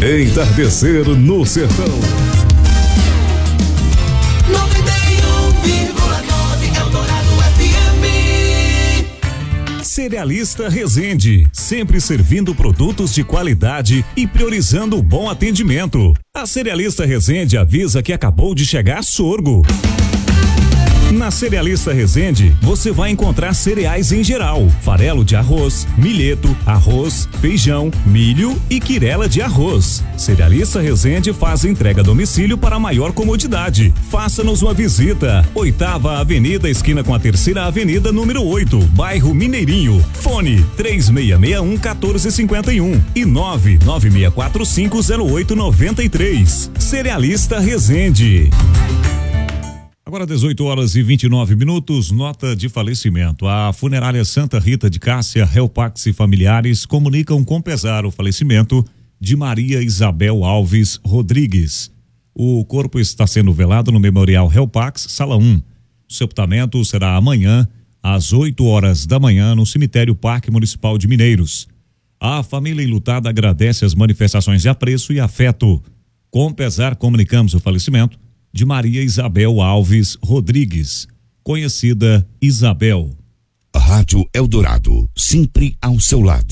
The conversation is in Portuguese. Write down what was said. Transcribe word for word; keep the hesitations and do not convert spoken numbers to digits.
Entardecer no Sertão. noventa e um vírgula nove Eldorado F M. Cerealista Resende, sempre servindo produtos de qualidade e priorizando o bom atendimento. A Cerealista Resende avisa que acabou de chegar sorgo. Na Cerealista Resende, você vai encontrar cereais em geral, farelo de arroz, milheto, arroz, feijão, milho e quirela de arroz. Cerealista Resende faz entrega a domicílio para maior comodidade. Faça-nos uma visita. Oitava Avenida, esquina com a Terceira Avenida, número oito, bairro Mineirinho. Fone três seis seis um, um quatro cinco um e nove nove seis quatro cinco zero oito nove três. Cerealista Resende. Agora dezoito horas e vinte e nove minutos, nota de falecimento. A funerária Santa Rita de Cássia, Helpax e familiares comunicam com pesar o falecimento de Maria Isabel Alves Rodrigues. O corpo está sendo velado no Memorial Helpax, sala um. O sepultamento será amanhã, às oito horas da manhã, no cemitério Parque Municipal de Mineiros. A família enlutada agradece as manifestações de apreço e afeto. Com pesar, comunicamos o falecimento de Maria Isabel Alves Rodrigues, conhecida Isabel. Rádio Eldorado, sempre ao seu lado.